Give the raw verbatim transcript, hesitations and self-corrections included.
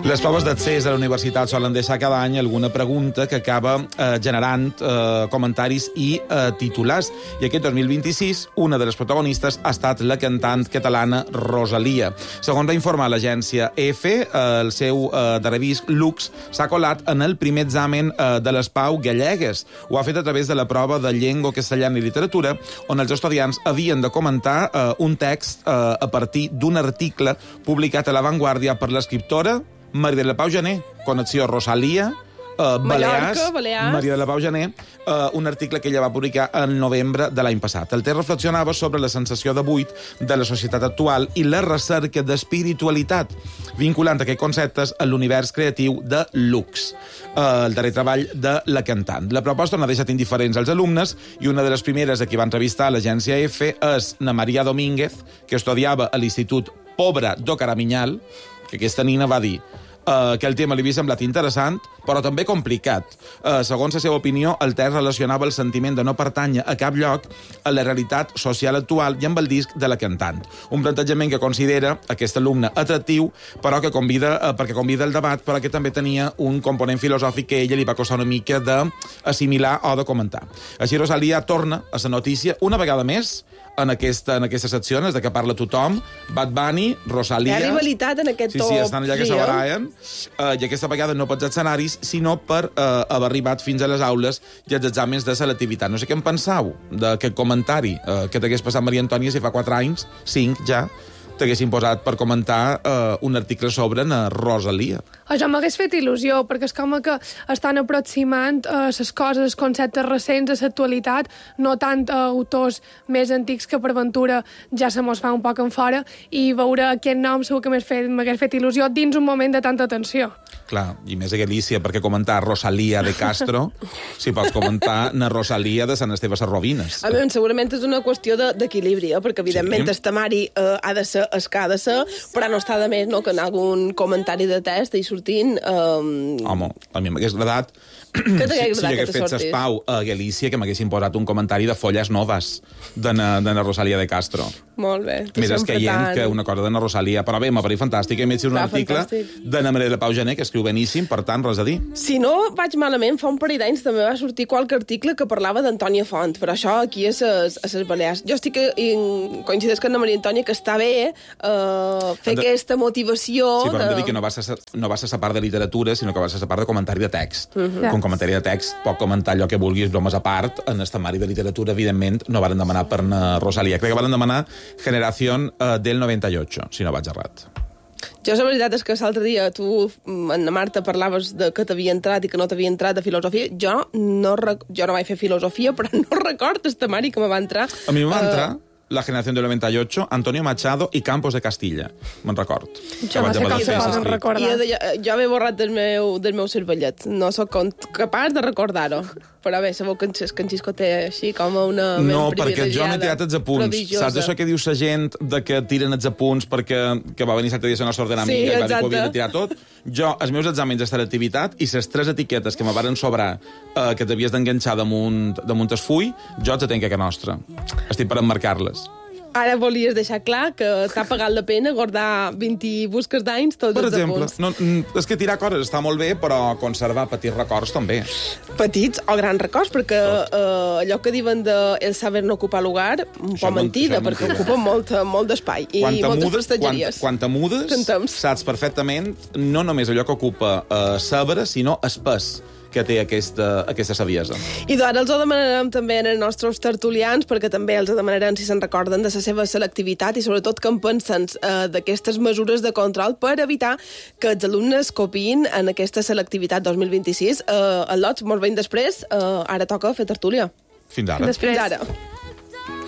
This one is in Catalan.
Les proves d'accés a la universitat solen deixar cada any alguna pregunta que acaba eh, generant eh, comentaris i eh, titulars. I aquest dos mil vint-i-sis, una de les protagonistes ha estat la cantant catalana Rosalia. Segons va informar l'agència E F E, eh, el seu eh, darrer disc, Lux, s'ha colat en el primer examen eh, de les Pau Gallegues. Ho ha fet a través de la prova de llengua castellana i literatura, on els estudiants havien de comentar eh, un text eh, a partir d'un article publicat a La Vanguardia per l'escriptora Maria de la Pau Janer, Connexió Rosalia, Uh, Balears, Mallorca, Balears. Maria de la Pau Janer, uh, un article que ella va publicar en novembre de l'any passat. El text reflexionava sobre la sensació de buit de la societat actual i la recerca d'espiritualitat, vinculant aquests conceptes a l'univers creatiu de Lux, uh, el darrer treball de la cantant. La proposta n'ha deixat indiferents als alumnes i una de les primeres a qui va entrevistar a l'agència E F E és na Maria Domínguez, que estudiava a l'Institut Pobra do Caraminyal, que aquesta nina va dir Uh, que el tema li havia semblat interessant, però també complicat. Uh, segons la seva opinió, el text relacionava el sentiment de no pertànyer a cap lloc, a la realitat social actual i amb el disc de la cantant. Un plantejament que considera aquest alumne atractiu, però que convida, uh, perquè convida el debat, però que també tenia un component filosòfic que a ella li va costar una mica d'assimilar o de comentar. Així, Rosalia torna a la notícia una vegada més en aquesta, en aquestes seccions de què parla tothom. Bad Bunny, Rosalia... Hi ha rivalitat en aquest sí, top. Sí, estan allà que se baraien. Uh, I aquesta vegada no pels escenaris, sinó per uh, haver arribat fins a les aules i els exàmens de selectivitat. No sé què en pensau d'aquest comentari uh, que t'hagués passat Maria Antònia si fa quatre anys, cinc ja, t'haguessin posat per comentar uh, un article sobre na Rosalia. Això m'hagués fet il·lusió, perquè és com que estan aproximant les uh, coses, els conceptes recents a l'actualitat, no tant uh, autors més antics que per ventura ja se mos fa un poc en fora, i veure aquest nom segur que m'hagués fet, m'hagués fet il·lusió dins un moment de tanta tensió. Clar, i més a Galícia, perquè comentar Rosalia de Castro, si pots comentar na Rosalia de Sant Esteve Sarrovines. A mi, segurament és una qüestió d'equilibri, eh? Perquè evidentment sí. El temari eh, ha de ser el que ha de ser, però no està de més no, que en algun comentari de test i sortint... Um... Home, a mi m'hagués agradat que si, si hagués fet s'espau a Galícia que m'haguessin posat un comentari de Folles Noves de na, de na Rosalia de Castro. Molt bé. Més escaient que una cosa de na Rosalia. Però bé, m'ha parit fantàstic. He metge un Clar, article fantàstic. de na Maria de la Pau Janer, que escriu beníssim, per tant, res a dir. Si no vaig malament, fa un parell d'anys també va sortir qualque article que parlava d'Antònia Font, però això aquí a ses, a ses Balears. Jo estic in, coincideix que na Maria Antònia que està bé uh, fer de... aquesta motivació... Sí, però de... hem de dir que no va ser, no va ser la part de literatura, sinó que va ser la part de comentari de text. Uh -huh. Com comentari de text, pot comentar allò que vulguis, bromes a part. En el temari de literatura, evidentment, no varen demanar per na Rosalia. Crec que varen demanar Generación uh, del noventa y ocho, si no vaig errat. Jo la veritat és que l'altre dia tu, Anna Marta, parlaves de que t'havia entrat i que no t'havia entrat de filosofia. Jo no, jo no vaig fer filosofia, però no record el temari que me va entrar. A mi me va uh, entrar la Generación del noventa y ocho, Antonio Machado i Campos de Castilla. Me'n record. Jo no sé com se poden recordar. Jo, jo m'he borrat del meu, del meu cervellet. No sóc capaç de recordar-ho. Però bé, sabeu que en, que en Xisco té així com una... No, perquè jo m'he tirat els apunts. Prodigiosa. Saps això que diu la gent de que tiren els apunts perquè que va venir l'altre dia a la nostra ordenada sí, amiga i va dir que ho exacte. havia de tirar tot? Jo, els meus exàmens de selectivitat i les tres etiquetes que me varen sobrar eh, que t'havies d'enganxar damunt, damunt el full, jo els tenc a casa nostra. Estic per emmarcar-les. Ara volies deixar clar que t'ha pagat la pena guardar vint busques d'anys tots per els exemple, apunts. No, és que tirar coses està molt bé, però conservar petits records també. Petits o grans records, perquè eh, allò que diuen de el saber no ocupar lugar, un poc mentida, perquè mentida. Ocupa molt, molt d'espai i quan moltes prestatgeries. Quan, quan te mudes, saps perfectament no només allò que ocupa eh, saber, sinó espès que té aquesta, aquesta saviesa. I ara els ho demanarem també en els nostres tertulians, perquè també els demanarem si se'n recorden de la seva selectivitat i sobretot que en pensen eh, d'aquestes mesures de control per evitar que els alumnes copiïn en aquesta selectivitat dos mil vint-i-sis. Eh, el Lots, molt ben després, eh, ara toca fer tertúlia. Fins ara. Després. Fins ara.